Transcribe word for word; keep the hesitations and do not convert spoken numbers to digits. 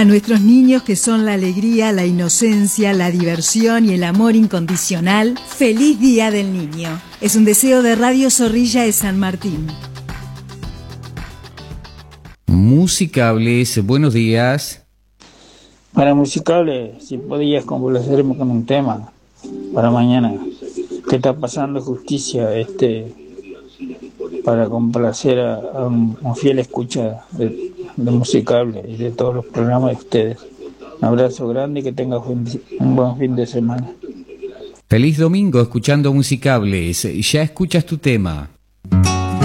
A nuestros niños que son la alegría, la inocencia, la diversión y el amor incondicional, ¡feliz Día del Niño! Es un deseo de Radio Zorrilla de San Martín. Musicables, buenos días. Para Musicables, si podías complacerme con un tema para mañana. ¿Qué está pasando, Justicia? Este, para complacer a, a un, un fiel escucha de, de Musicables y de todos los programas de ustedes. Un abrazo grande y que tengas un, un buen fin de semana. Feliz domingo escuchando Musicables. Ya escuchas tu tema.